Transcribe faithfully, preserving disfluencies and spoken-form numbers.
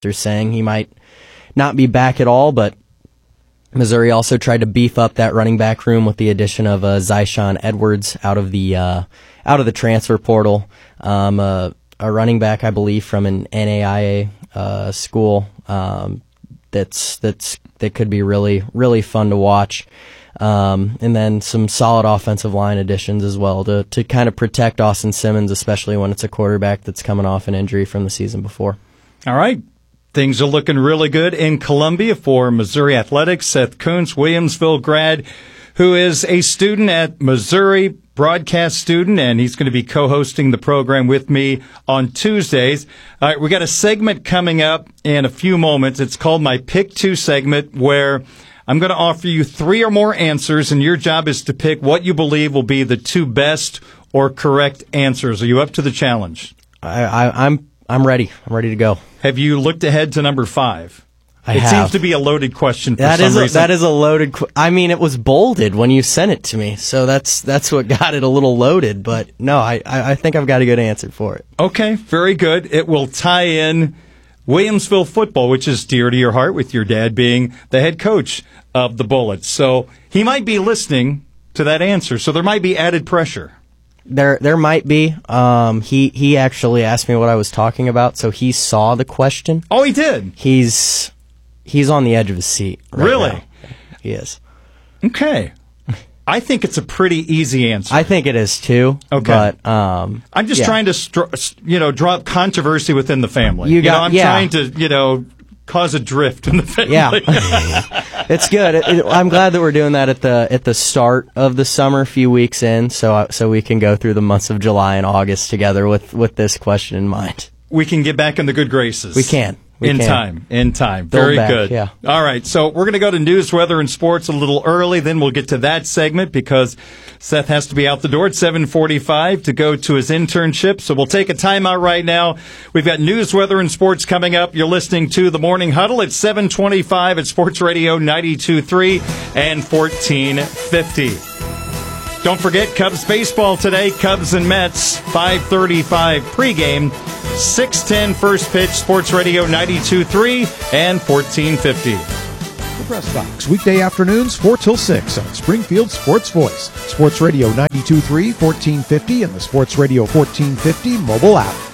They're saying he might not be back at all, but Missouri also tried to beef up that running back room with the addition of uh, Zyshawn Edwards out of the uh, out of the transfer portal, um, uh, a running back I believe from an N A I A uh, school um, that's that's that could be really really fun to watch, um, and then some solid offensive line additions as well to to kind of protect Austin Simmons, especially when it's a quarterback that's coming off an injury from the season before. All right. Things are looking really good in Columbia for Missouri Athletics. Seth Kuntz, Williamsville grad, who is a student at Missouri, broadcast student, and he's going to be co-hosting the program with me on Tuesdays. All right, we got a segment coming up in a few moments. It's called my Pick Two segment, where I'm going to offer you three or more answers, and your job is to pick what you believe will be the two best or correct answers. Are you up to the challenge? I, I, I'm I'm ready. I'm ready to go. Have you looked ahead to number five? I it have. seems to be a loaded question for that some is a, reason. That is a loaded qu- I mean, it was bolded when you sent it to me, so that's that's what got it a little loaded. But no, I, I think I've got a good answer for it. Okay, very good. It will tie in Williamsville football, which is dear to your heart, with your dad being the head coach of the Bullets. So he might be listening to that answer, so there might be added pressure. There, there might be. Um, he he actually asked me what I was talking about, so he saw the question. Oh, he did. He's he's on the edge of his seat. Right Really? now. He is. Okay. I think it's a pretty easy answer. I think it is too. Okay. But um, I'm just yeah. trying to, str- you know, draw up controversy within the family. You You, got- know, I'm yeah. trying to, you know, cause a drift in the family. Yeah, it's good. It, it, I'm glad that we're doing that at the at the start of the summer, a few weeks in, so so we can go through the months of July and August together with, with this question in mind. We can get back in the good graces. We can. We in can. time. In time. Build Very back, good. yeah. All right. So we're going to go to news, weather, and sports a little early. Then we'll get to that segment because Seth has to be out the door at seven forty-five to go to his internship. So we'll take a timeout right now. We've got news, weather, and sports coming up. You're listening to The Morning Huddle at seven twenty-five at Sports Radio ninety-two point three and fourteen fifty. Don't forget Cubs baseball today. Cubs and Mets, five thirty-five pregame, six ten first pitch, Sports Radio ninety-two point three and fourteen fifty. The Press Box, weekday afternoons, four till six on Springfield Sports Voice, Sports Radio ninety-two point three, fourteen fifty, and the Sports Radio fourteen fifty mobile app.